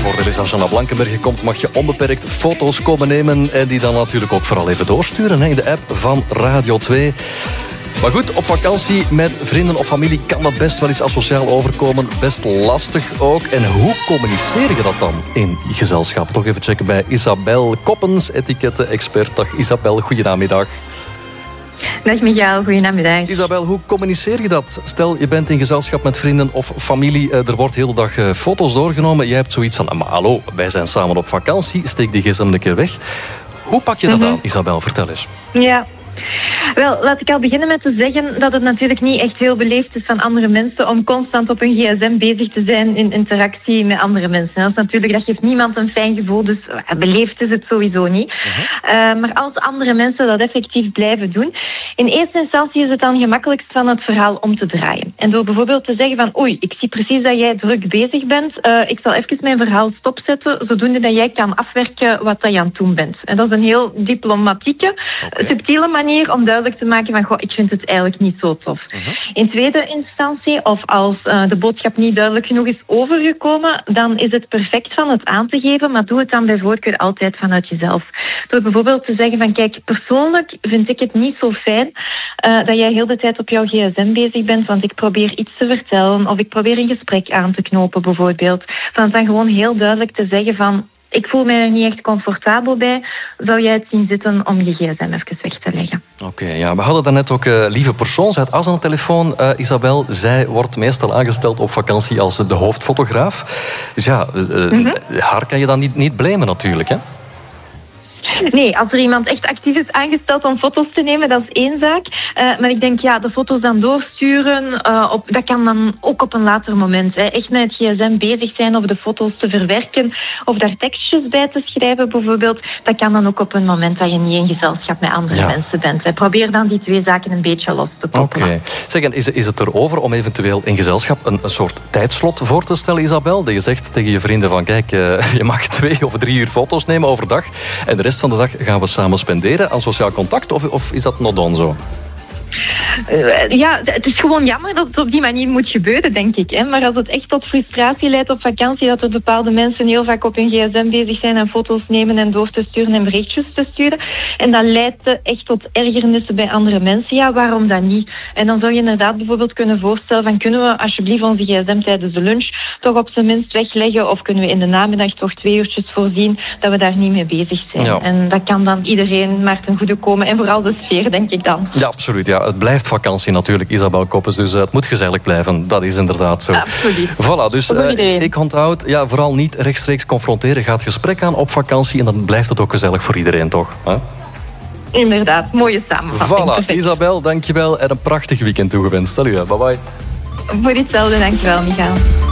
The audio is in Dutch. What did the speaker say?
voordeel is als je naar Blankenberge komt, mag je onbeperkt foto's komen nemen en die dan natuurlijk ook vooral even doorsturen in de app van Radio 2. Maar goed, op vakantie met vrienden of familie kan dat best wel eens asociaal overkomen. Best lastig ook. En hoe communiceer je dat dan in gezelschap? Toch even checken bij Isabel Koppens, etiketten-expert. Dag Isabel, goedenamiddag. Dag Michael, goedenamiddag. Isabel, hoe communiceer je dat? Stel, je bent in gezelschap met vrienden of familie. Er wordt de hele dag foto's doorgenomen. Jij hebt zoiets van, maar hallo, wij zijn samen op vakantie. Steek die gsm een keer weg. Hoe pak je dat aan, Isabel? Vertel eens. Ja. Wel, laat ik al beginnen met te zeggen dat het natuurlijk niet echt heel beleefd is van andere mensen om constant op hun gsm bezig te zijn in interactie met andere mensen. Dat geeft niemand een fijn gevoel, dus beleefd is het sowieso niet. Maar als andere mensen dat effectief blijven doen, in eerste instantie is het dan gemakkelijkst van het verhaal om te draaien. En door bijvoorbeeld te zeggen van, oei, ik zie precies dat jij druk bezig bent, ik zal even mijn verhaal stopzetten, zodoende dat jij kan afwerken wat dat je aan het doen bent. En dat is een heel diplomatieke, subtiele manier om duidelijk te maken van, goh, ik vind het eigenlijk niet zo tof. In tweede instantie, of als de boodschap niet duidelijk genoeg is overgekomen, dan is het perfect van het aan te geven, maar doe het dan bij voorkeur altijd vanuit jezelf. Door bijvoorbeeld te zeggen van, kijk, persoonlijk vind ik het niet zo fijn dat jij heel de tijd op jouw gsm bezig bent, want ik probeer iets te vertellen, of ik probeer een gesprek aan te knopen bijvoorbeeld. Dan gewoon heel duidelijk te zeggen van, ik voel mij er niet echt comfortabel bij. Zou jij het zien zitten om je gsm even weg te leggen? Oké, ja, we hadden daarnet ook lieve persoon uit As aan de telefoon. Isabel, zij wordt meestal aangesteld op vakantie als de hoofdfotograaf. Dus ja, haar kan je dan niet blamen natuurlijk, hè? Nee, als er iemand echt actief is aangesteld om foto's te nemen, dat is één zaak. Maar ik denk, ja, de foto's dan doorsturen, dat kan dan ook op een later moment. Hè. Echt met het gsm bezig zijn of de foto's te verwerken of daar tekstjes bij te schrijven bijvoorbeeld. Dat kan dan ook op een moment dat je niet in gezelschap met andere mensen bent. Hè. Probeer dan die twee zaken een beetje los te koppelen. Oké. Zeg, en is het erover om eventueel in gezelschap een soort tijdslot voor te stellen, Isabel? Dat je zegt tegen je vrienden van, kijk, je mag 2 of 3 uur foto's nemen overdag en de rest van de dag gaan we samen spenderen aan sociaal contact? Of is dat not dan zo? Ja, het is gewoon jammer dat het op die manier moet gebeuren, denk ik. Hè. Maar als het echt tot frustratie leidt op vakantie, dat er bepaalde mensen heel vaak op hun gsm bezig zijn en foto's nemen en door te sturen en berichtjes te sturen, en dat leidt echt tot ergernissen bij andere mensen, ja, waarom dan niet? En dan zou je inderdaad bijvoorbeeld kunnen voorstellen van, kunnen we alsjeblieft onze gsm tijdens de lunch toch op zijn minst wegleggen, of kunnen we in de namiddag toch 2 uurtjes voorzien dat we daar niet mee bezig zijn? Ja. En dat kan dan iedereen maar ten goede komen, en vooral de sfeer, denk ik dan. Ja, absoluut. Ja. Het blijft vakantie natuurlijk, Isabel Koppens, dus het moet gezellig blijven. Dat is inderdaad zo. Absoluut. Voilà, dus ik onthoud, ja, vooral niet rechtstreeks confronteren. Ga het gesprek aan op vakantie en dan blijft het ook gezellig voor iedereen, toch? Huh? Inderdaad, mooie samenvatting. Voilà, perfect. Isabel, dankjewel en een prachtig weekend toegewenst. Salut, bye bye. Voor hetzelfde, dankjewel, Michael.